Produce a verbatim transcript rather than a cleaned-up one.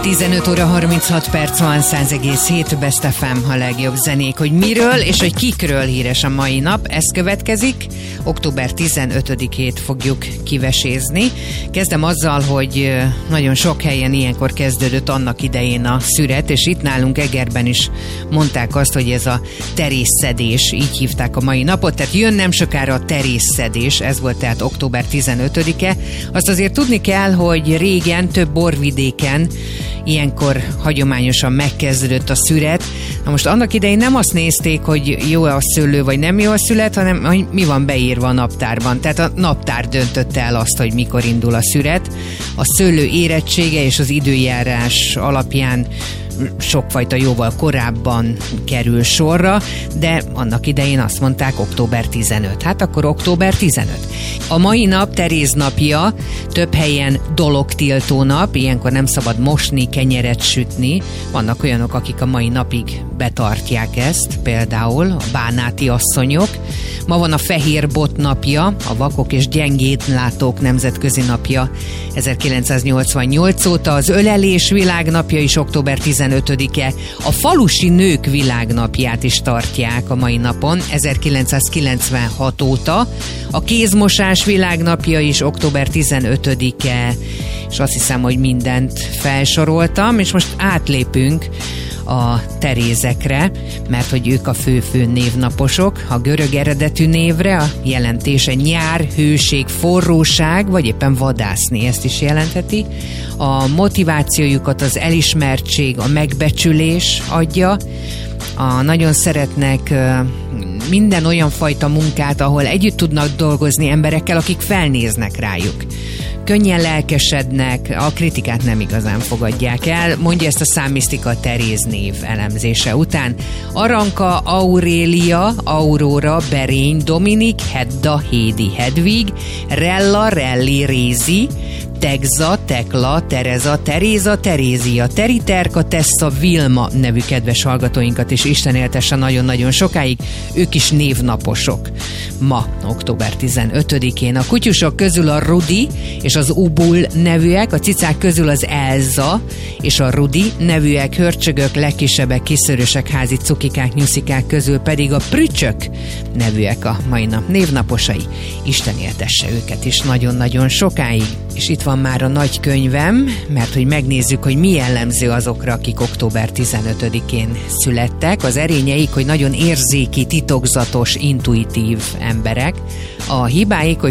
tizenöt óra harminchat perc van, száz egész hét Best ef em, a legjobb zenék. Hogy miről és hogy kikről híres a mai nap, ez következik. október tizenötödikét fogjuk kivesézni. Kezdem azzal, hogy nagyon sok helyen ilyenkor kezdődött annak idején a szüret, és itt nálunk Egerben is mondták azt, hogy ez a terészszedés, így hívták a mai napot, tehát jön nem sokára a terészszedés, ez volt tehát október tizenötödike. Azt azért tudni kell, hogy régen több borvidéken ilyenkor hagyományosan megkezdődött a szüret. Na most annak idején nem azt nézték, hogy jó a szőlő vagy nem jó a szület, hanem hogy mi van beírva a naptárban. Tehát a naptár döntötte el azt, hogy mikor indul a szüret. A szőlő érettsége és az időjárás alapján sokfajta jóval korábban kerül sorra, de annak idején azt mondták október tizenöt. Hát akkor október tizenöt. A mai nap Teréz napja, több helyen dologtiltó nap, ilyenkor nem szabad mosni, kenyeret sütni. Vannak olyanok, akik a mai napig betartják ezt, például a bánáti asszonyok. Ma van a fehér bot napja, a vakok és gyengétlátók nemzetközi napja ezerkilencszáznyolcvannyolc óta, az ölelés világnapja is október tizenötödike, a falusi nők világnapját is tartják a mai napon ezerkilencszázkilencvenhat óta, a kézmosás világnapja is október tizenötödike, és azt hiszem, hogy mindent felsoroltam, és most átlépünk a terézekre, mert hogy ők a fő-fő névnaposok. A görög eredetű névre a jelentése nyár, hőség, forróság, vagy éppen vadászni, ezt is jelentheti. A motivációjukat az elismertség, a megbecsülés adja. A, nagyon szeretnek minden olyan fajta munkát, ahol együtt tudnak dolgozni emberekkel, akik felnéznek rájuk. Könnyen lelkesednek, a kritikát nem igazán fogadják el, mondja ezt a számisztika Teréz név elemzése után. Aranka, Aurélia, Aurora, Berény, Dominik, Hedda, Hédi, Hedvig, Rella, Relli, Rézi, Tegza, Tekla, Tereza, Teréza, Terézia, Teriterka, Tessa, Vilma nevű kedves hallgatóinkat is Isten éltesse nagyon-nagyon sokáig, ők is névnaposok. Ma, október tizenötödikén a kutyusok közül a Rudi és az Ubul nevűek, a cicák közül az Elza és a Rudi nevűek, hörcsögök, legkisebbek, kiszörösek, házi cukikák, nyuszikák közül pedig a Prücsök nevűek a mai nap névnaposai. Isten éltesse őket is nagyon-nagyon sokáig. És itt van már a nagy könyvem, mert hogy megnézzük, hogy mi jellemző azokra, akik október tizenötödikén születtek. Az erényeik, hogy nagyon érzéki, titokzatos, intuitív emberek. A hibáik, hogy